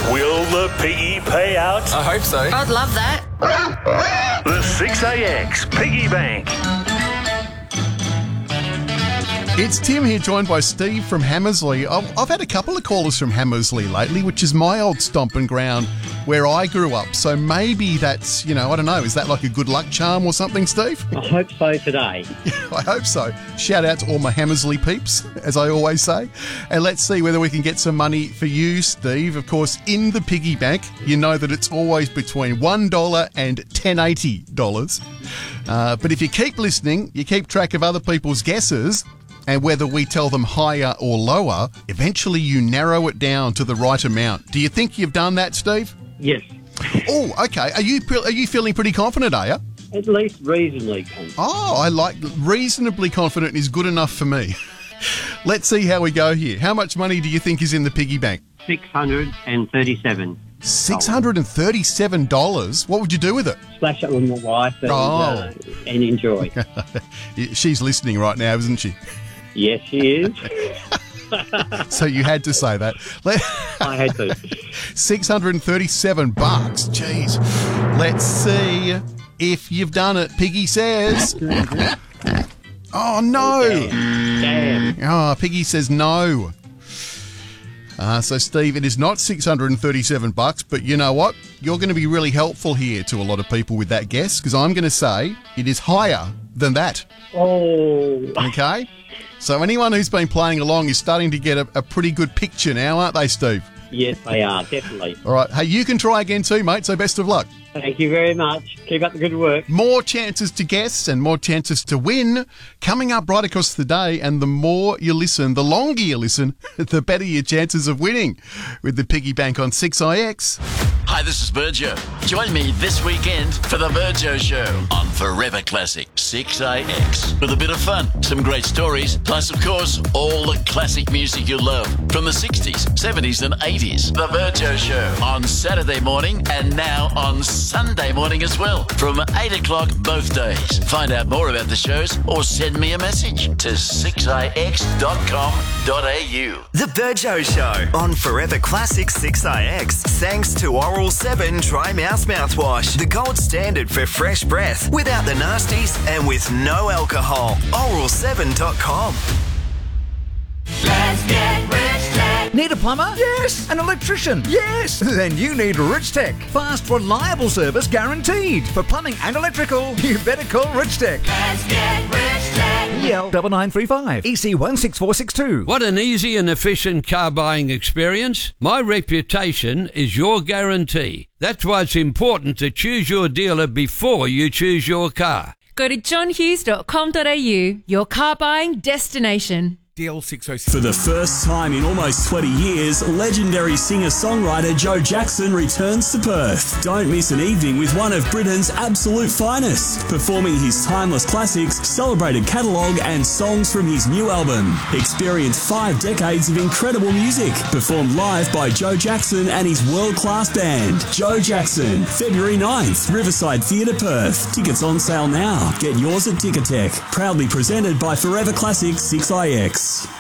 Will the piggy pay out? I hope so. I'd love that. The 6AX Piggy Bank. It's Tim here, joined by Steve from Hammersley. I've had a couple of callers from Hammersley lately, which is my old stomping ground where I grew up. So maybe that's, I don't know, is that like a good luck charm or something, Steve? I hope so today. I hope so. Shout out to all my Hammersley peeps, as I always say. And let's see whether we can get some money for you, Steve. Of course, in the piggy bank, you know that it's always between $1 and $10.80. But if you keep listening, you keep track of other people's guesses, and whether we tell them higher or lower, eventually you narrow it down to the right amount. Do you think you've done that, Steve? Yes. Oh, okay. Are you feeling pretty confident, are you? At least reasonably confident. Oh, I like reasonably confident is good enough for me. Let's see how we go here. How much money do you think is in the piggy bank? $637. $637? What would you do with it? Splash it with my wife and enjoy. She's listening right now, isn't she? Yes, she is. So you had to say that. I had to. $637. Jeez. Let's see if you've done it. Piggy says... Oh, no. Damn. Oh, Piggy says no. So, Steve, it is not $637, but you know what? You're going to be really helpful here to a lot of people with that guess, because I'm going to say it is higher than that. Oh. Okay? So anyone who's been playing along is starting to get a pretty good picture now, aren't they, Steve? Yes, they are, definitely. All right. Hey, you can try again too, mate, so best of luck. Thank you very much. Keep up the good work. More chances to guess and more chances to win coming up right across the day. And the more you listen, the longer you listen, the better your chances of winning with the piggy bank on 6IX. Hi, this is Virgio. Join me this weekend for the Virgio Show on Forever Classic 6IX. With a bit of fun, some great stories, plus, of course, all the classic music you love from the 60s, 70s and 80s. The Virgio Show on Saturday morning and now on Sunday morning as well from 8 o'clock both days. Find out more about the shows or send me a message to 6ix.com.au. The Virgio Show on Forever Classic 6IX. Thanks to Oral 7 Dry Mouth Mouthwash, the gold standard for fresh breath, without the nasties and with no alcohol. Oral7.com. Let's get Rich Tech. Need a plumber? Yes. An electrician? Yes. Then you need Rich Tech. Fast, reliable service guaranteed. For plumbing and electrical, you better call Rich Tech. Let's get Rich Tech. EL 9935 EC 16462. What an easy and efficient car buying experience. My reputation is your guarantee. That's why it's important to choose your dealer before you choose your car. Go to johnhughes.com.au, your car buying destination. DL606. For the first time in almost 20 years, legendary singer-songwriter Joe Jackson returns to Perth. Don't miss an evening with one of Britain's absolute finest, performing his timeless classics, celebrated catalogue and songs from his new album. Experience 5 decades of incredible music, performed live by Joe Jackson and his world-class band. Joe Jackson, February 9th, Riverside Theatre, Perth. Tickets on sale now. Get yours at Ticketek. Proudly presented by Forever Classic 6IX.